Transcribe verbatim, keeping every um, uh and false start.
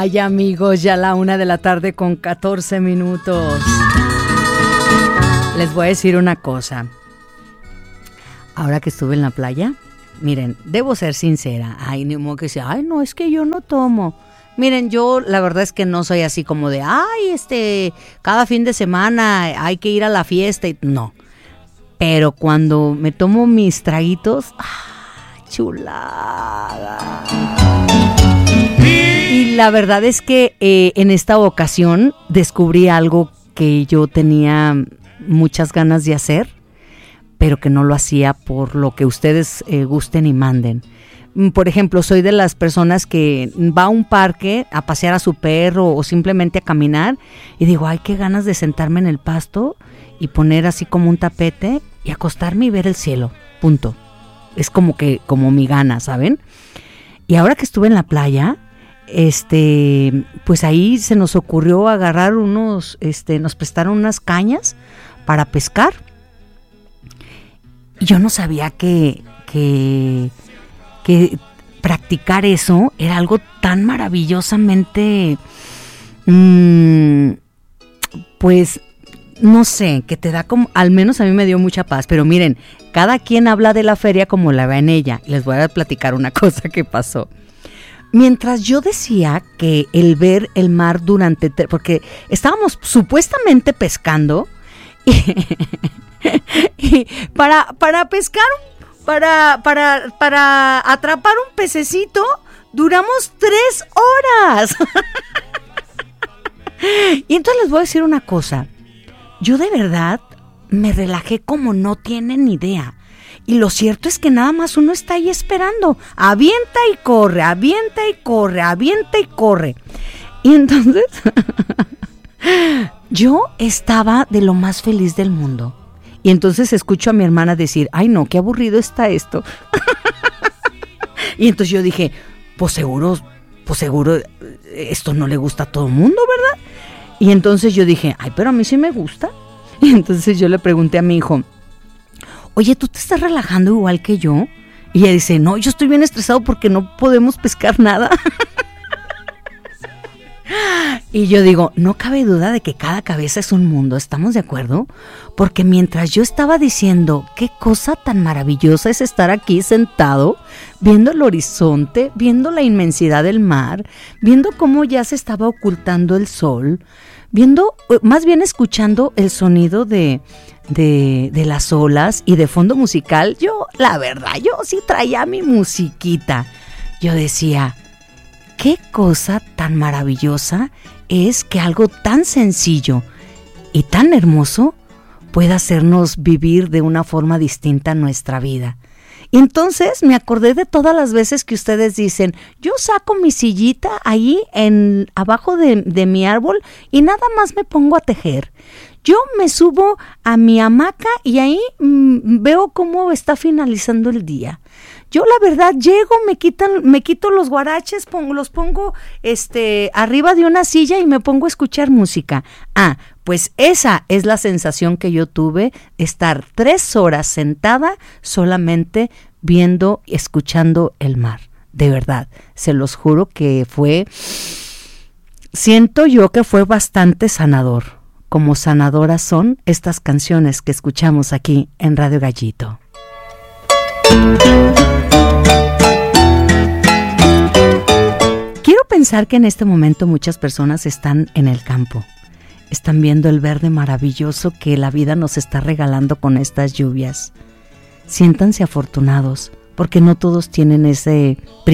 Ay, amigos, ya la una de la tarde con catorce minutos. Les voy a decir una cosa. Ahora que estuve en la playa, miren, debo ser sincera. Ay, ni modo que sea, ay, no, es que yo no tomo. Miren, yo la verdad es que no soy así como de, ay, este, cada fin de semana hay que ir a la fiesta. Y no. Pero cuando me tomo mis traguitos, ¡ay, chulada! Y la verdad es que eh, en esta ocasión descubrí algo que yo tenía muchas ganas de hacer, pero que no lo hacía por lo que ustedes eh, gusten y manden. Por ejemplo, soy de las personas que va a un parque a pasear a su perro o simplemente a caminar y digo, ay, qué ganas de sentarme en el pasto y poner así como un tapete y acostarme y ver el cielo, punto. Es como que, como mi gana, ¿saben? Y ahora que estuve en la playa, este, pues ahí se nos ocurrió agarrar unos, este, nos prestaron unas cañas para pescar. Y yo no sabía que, que, que practicar eso era algo tan maravillosamente, mmm, pues, no sé, que te da como, al menos a mí me dio mucha paz. Pero miren, cada quien habla de la feria como la ve en ella. Les voy a platicar una cosa que pasó. Mientras yo decía que el ver el mar durante... Porque estábamos supuestamente pescando y, y para, para pescar, para, para, para atrapar un pececito, duramos tres horas. Y entonces les voy a decir una cosa. Yo de verdad me relajé como no tienen ni idea. Y lo cierto es que nada más uno está ahí esperando. Avienta y corre, avienta y corre, avienta y corre. Y entonces yo estaba de lo más feliz del mundo. Y entonces escucho a mi hermana decir, ay no, qué aburrido está esto. Y entonces yo dije, pues seguro, pues seguro esto no le gusta a todo el mundo, ¿verdad? Y entonces yo dije, ay, pero a mí sí me gusta. Y entonces yo le pregunté a mi hijo, oye, ¿tú te estás relajando igual que yo? Y ella dice, no, yo estoy bien estresado porque no podemos pescar nada. Y yo digo, no cabe duda de que cada cabeza es un mundo, ¿estamos de acuerdo? Porque mientras yo estaba diciendo, qué cosa tan maravillosa es estar aquí sentado, viendo el horizonte, viendo la inmensidad del mar, viendo cómo ya se estaba ocultando el sol, viendo, más bien escuchando el sonido de... De, de las olas y de fondo musical, yo, la verdad, yo sí traía mi musiquita. Yo decía, qué cosa tan maravillosa es que algo tan sencillo y tan hermoso pueda hacernos vivir de una forma distinta nuestra vida. Y entonces me acordé de todas las veces que ustedes dicen, yo saco mi sillita ahí en, abajo de, de mi árbol y nada más me pongo a tejer. Yo me subo a mi hamaca y ahí mmm, veo cómo está finalizando el día. Yo la verdad llego, me quitan, me quito los guaraches, pongo, los pongo este, arriba de una silla y me pongo a escuchar música. Ah, pues esa es la sensación que yo tuve, estar tres horas sentada solamente viendo y escuchando el mar. De verdad, se los juro que fue, siento yo que fue bastante sanador. Como sanadoras son estas canciones que escuchamos aquí en Radio Gallito. Quiero pensar que en este momento muchas personas están en el campo, están viendo el verde maravilloso que la vida nos está regalando con estas lluvias. Siéntanse afortunados, porque no todos tienen ese privilegio